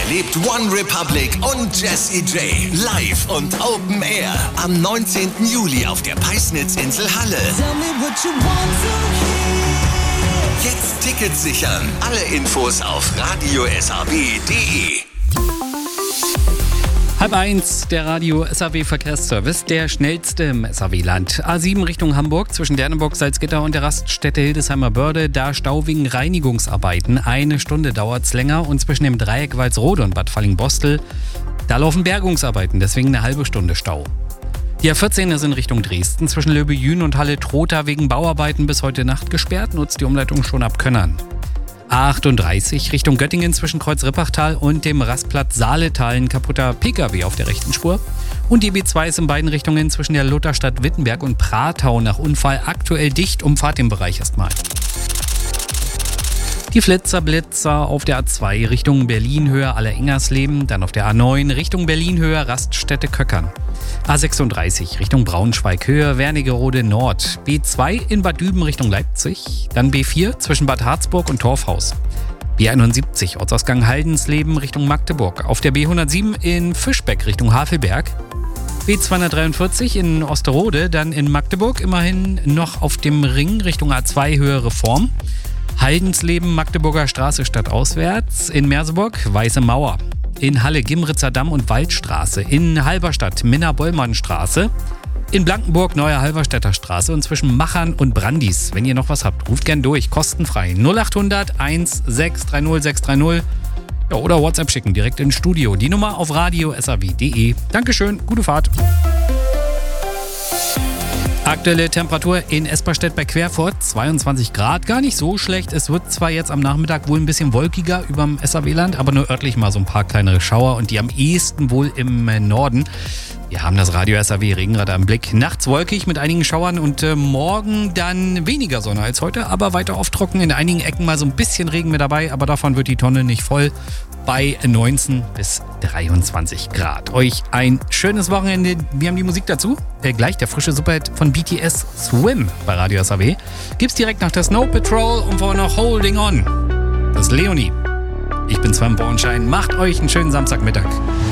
Erlebt One Republic und Jessie J live und Open Air am 19. Juli auf der Peisnitzinsel Halle. Jetzt Tickets sichern. Alle Infos auf radiosrw.de. 12:30, der Radio SAW Verkehrsservice, der schnellste im SAW-Land. A7 Richtung Hamburg zwischen Derneburg, Salzgitter und der Raststätte Hildesheimer Börde. Da Stau wegen Reinigungsarbeiten. 1 Stunde dauert's länger. Und zwischen dem Dreieck Walsrode und Bad Falling-Bostel, da laufen Bergungsarbeiten, deswegen eine halbe Stunde Stau. Die A14 ist in Richtung Dresden zwischen Löbejün und Halle-Trotha wegen Bauarbeiten bis heute Nacht gesperrt. Nutzt die Umleitung schon ab Könnern. A38 Richtung Göttingen zwischen Kreuz-Rippachtal und dem Rastplatz Saaletal ein kaputter Pkw auf der rechten Spur. Und die B2 ist in beiden Richtungen zwischen der Lutherstadt Wittenberg und Pratau nach Unfall aktuell dicht. Umfahrt den Bereich erstmal. Die Blitzer auf der A2 Richtung Berlin-Höhe Aller-Ingersleben, dann auf der A9 Richtung Berlin-Höhe Raststätte Köckern. A36 Richtung Braunschweig-Höhe Wernigerode Nord. B2 in Bad Düben Richtung Leipzig. Dann B4 zwischen Bad Harzburg und Torfhaus. B71 Ortsausgang Haldensleben Richtung Magdeburg. Auf der B107 in Fischbeck Richtung Havelberg. B243 in Osterode, dann in Magdeburg immerhin noch auf dem Ring Richtung A2 Höhe Reform. Haldensleben Magdeburger Straße stadtauswärts. In Merseburg Weiße Mauer. In Halle Gimritzer Damm und Waldstraße, in Halberstadt Minna-Bollmann-Straße, in Blankenburg Neue Halberstädter Straße und zwischen Machern und Brandis. Wenn ihr noch was habt, ruft gern durch, kostenfrei 0800 1630 630 oder WhatsApp schicken, direkt ins Studio. Die Nummer auf radiosrw.de. Dankeschön, gute Fahrt. Aktuelle Temperatur in Esperstedt bei Querfurt, 22 Grad, gar nicht so schlecht. Es wird zwar jetzt am Nachmittag wohl ein bisschen wolkiger überm SAW-Land, aber nur örtlich mal so ein paar kleinere Schauer und die am ehesten wohl im Norden. Wir haben das Radio SAW Regenradar im Blick. Nachts wolkig mit einigen Schauern und morgen dann weniger Sonne als heute, aber weiter oft trocken. In einigen Ecken mal so ein bisschen Regen mit dabei, aber davon wird die Tonne nicht voll. Bei 19 bis 23 Grad. Euch ein schönes Wochenende. Wir haben die Musik dazu. Gleich der frische Superhit von BTS Swim bei Radio SAW. Gibt's direkt nach der Snow Patrol und vorher noch Holding On. Das ist Leonie. Ich bin Sven Bornschein. Macht euch einen schönen Samstagmittag.